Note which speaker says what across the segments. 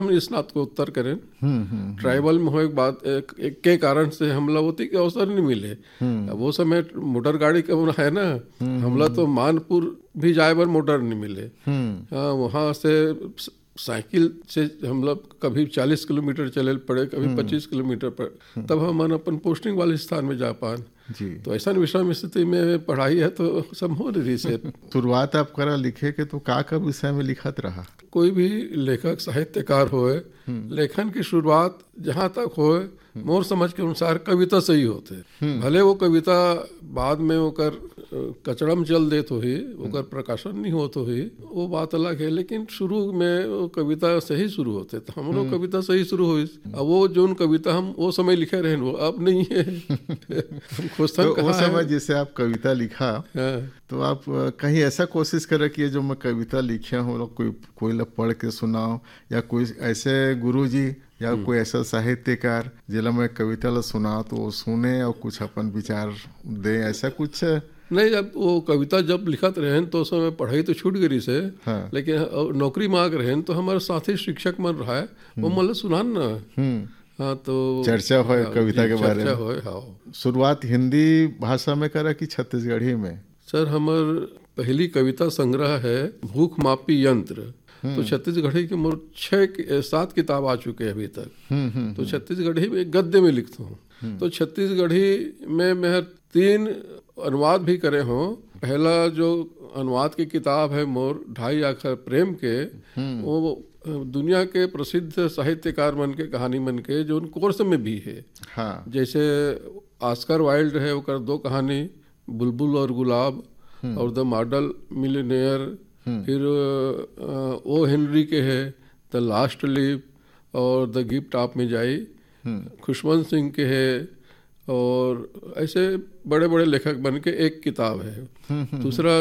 Speaker 1: हम स्नातकोत्तर करें। ट्राइबल में हो एक बात एक के कारण से हमला होती के अवसर नहीं मिले। अब वो समय मोटर गाड़ी का है ना, हमला तो मानपुर भी जाए पर मोटर नहीं मिले। हाँ, वहाँ से साइकिल से हम लोग कभी 40 किलोमीटर चले पड़े, कभी 25 किलोमीटर पर, तब हम अपन पोस्टिंग वाले स्थान में जा पान
Speaker 2: जी।
Speaker 1: तो ऐसा विषम स्थिति में पढ़ाई है तो सब हो रही से।
Speaker 2: शुरुआत आप करा लिखे के तो का विषय में लिखत रहा?
Speaker 1: कोई भी लेखक साहित्यकार होए, लेखन की शुरुआत जहाँ तक होए मोर समझ के अनुसार कविता से ही होते। भले वो कविता बाद में ओकर कचड़म चल देत होही, ओकर प्रकाशन नहीं होत होही, वो बात अलग है, लेकिन शुरू में वो कविता से ही शुरू होते। तो हम लोग कविता से ही शुरू हुई। अब वो जो कविता हम वो समय लिखे रहे वो अब नहीं है।
Speaker 2: तो वो समय जैसे आप कविता लिखा तो आप कहीं ऐसा कोशिश करे कि जो मैं कविता लिखे हूँ कोई लोग पढ़ के सुनाओ, या कोई ऐसे गुरुजी या कोई ऐसा साहित्यकार जिला मैं कविता ला सुनाओ तो वो सुने और कुछ अपन विचार दे, ऐसा कुछ
Speaker 1: नहीं? जब वो कविता जब लिखत रहे तो उस समय पढ़ाई तो छूट गई से। हाँ। लेकिन नौकरी मांग रहे तो हमारे साथी शिक्षक मन रहा है वो मतलब सुनान ना। हाँ, तो
Speaker 2: चर्चा हो कविता के बारे में।
Speaker 1: हाँ।
Speaker 2: शुरुआत हिंदी भाषा में करा कि छत्तीसगढ़ी में?
Speaker 1: सर हमार पहली कविता संग्रह है भूख मापी यंत्र, तो छत्तीसगढ़ी के मोर 6-7 किताब आ चुके हैं अभी तक। तो छत्तीसगढ़ी में गद्य में लिखता हूँ। तो छत्तीसगढ़ी में मैं 3 अनुवाद भी करे हों। पहला जो अनुवाद की किताब है मोर 2.5 अक्षर प्रेम के, वो दुनिया के प्रसिद्ध साहित्यकार मन के कहानी मन के जो उन कोर्स में भी है। हाँ। जैसे ऑस्कर वाइल्ड है ओकर 2 कहानी बुलबुल और गुलाब और द मॉडल मिलियनेयर, फिर ओ हेनरी के है द लास्ट लीव और द गिफ्ट ऑफ मिजाई, खुशवंत सिंह के है, और ऐसे बड़े बड़े लेखक बन के एक किताब है। दूसरा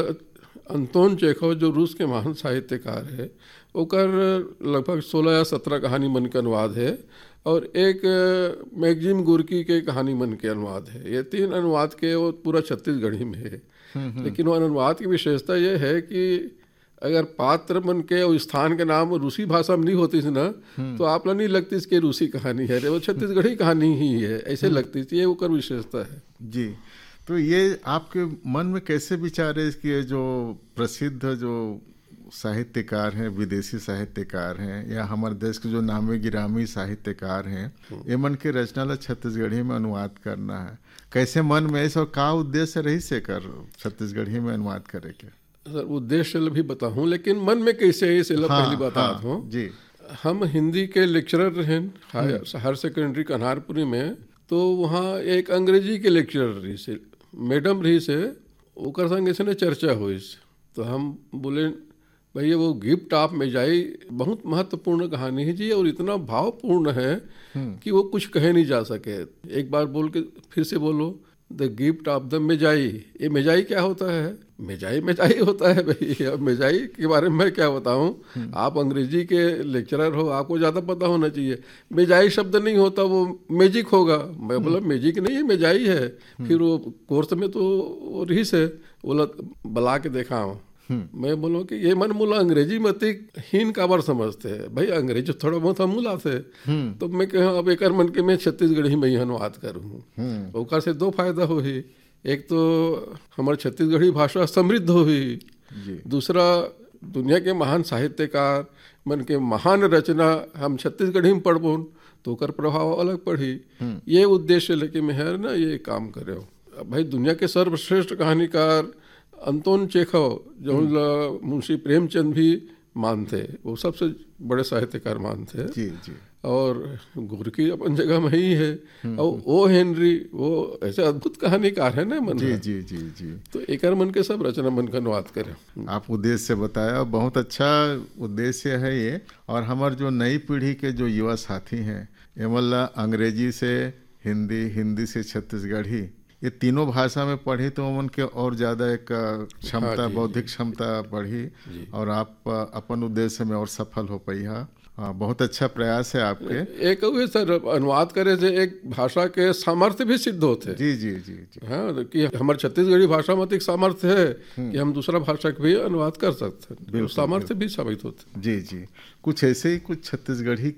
Speaker 1: अंतोन चेखव जो रूस के महान साहित्यकार है, ओकर लगभग 16 या 17 कहानी मन के अनुवाद है, और एक मैगजिम गुरकी के कहानी मन के अनुवाद है। ये 3 अनुवाद के वो पूरा छत्तीसगढ़ी में है। लेकिन वो अनुवाद की विशेषता ये है कि अगर पात्र मन के और स्थान के नाम रूसी भाषा में नहीं होती थी ना, तो आप लोग नहीं लगती इसकी रूसी कहानी है, वो छत्तीसगढ़ी कहानी ही है, ऐसे लगती थी। ये ओकर विशेषता है
Speaker 2: जी। तो ये आपके मन में कैसे विचार है कि जो प्रसिद्ध जो साहित्यकार हैं, विदेशी साहित्यकार हैं, या हमारे देश के जो नामी गिरामी साहित्यकार हैं, ये मन के रचना ला छत्तीसगढ़ी में अनुवाद करना है, कैसे मन में ऐसा का उद्देश्य रही से कर छत्तीसगढ़ी में अनुवाद करे के?
Speaker 1: सर उद्देश्य भी बताऊं, लेकिन मन में कैसे है इसे पहली बता दूं
Speaker 2: जी।
Speaker 1: हम हिंदी के लेक्चरर रहे हायर सेकेंडरी कन्हारपुरी में, तो वहाँ एक अंग्रेजी के लेक्चरर रही से मैडम रही से, ओकर संग इसने चर्चा हुई। तो हम बोले भैया वो गिफ्ट ऑफ मिजाई बहुत महत्वपूर्ण कहानी है जी, और इतना भावपूर्ण है कि वो कुछ कहे नहीं जा सके। एक बार बोल के फिर से बोलो, द गिफ्ट ऑफ द मिजाई। ये मिजाई क्या होता है? मिजाई मिजाई होता है भाई। अब मिजाई के बारे में मैं क्या बताऊं, आप अंग्रेजी के लेक्चरर हो, आपको ज़्यादा पता होना चाहिए। मिजाई शब्द नहीं होता, वो मैजिक होगा। मैं बोला मैजिक नहीं है, मिजाई है। फिर वो कोर्स में तो रही से बोला बला के देखा हूँ। मैं बोलो कि ये मन मूला अंग्रेजी मत हीन काबर समझते हैं भाई, अंग्रेजी थोड़ा बहुत हम मूला थे। तो मैं कहा अब एक मन के मैं छत्तीसगढ़ी में ही अनुवाद करूँ। ओकर से 2 फायदा हो ही, एक तो हमारे छत्तीसगढ़ी भाषा समृद्ध हो ही, दूसरा दुनिया के महान साहित्यकार मन के महान रचना हम छत्तीसगढ़ी में पढ़बो तो ओकर प्रभाव अलग पड़ी। ये उद्देश्य लेके मैं है ना ये काम करे हो। भाई दुनिया के सर्वश्रेष्ठ कहानीकार अंतोन चेखव जो मुंशी प्रेमचंद भी मानते, वो सबसे बड़े साहित्यकार मानते
Speaker 2: जी जी।
Speaker 1: और गुरकी अपन जगह में ही है, और ओ हेनरी वो ऐसे अद्भुत कहानीकार है ना मन।
Speaker 2: जी जी जी जी।
Speaker 1: तो एक मन के सब रचना मन का अनुवाद करें।
Speaker 2: आप उद्देश्य बताया, बहुत अच्छा उद्देश्य है ये। और हमारे जो नई पीढ़ी के जो युवा साथी हैं, ये मतलब अंग्रेजी से हिंदी, हिंदी से छत्तीसगढ़ी, ये तीनों भाषा में पढ़ी तो उनके और ज़्यादा एक क्षमता, बौद्धिक क्षमता बढ़ी, और आप अपन उद्देश्य में और सफल हो पाई है। हाँ, बहुत अच्छा प्रयास है आपके।
Speaker 1: एक हुए सर अनुवाद करे से एक भाषा के सामर्थ्य भी सिद्ध होते।
Speaker 2: जी जी जी जी।
Speaker 1: हाँ, कि हमारे छत्तीसगढ़ी भाषा में एक सामर्थ्य है कि हम दूसरा भाषा के भी अनुवाद कर सकते हैं, सामर्थ्य भी साबित होते।
Speaker 2: जी जी, कुछ ऐसे ही कुछ छत्तीसगढ़ी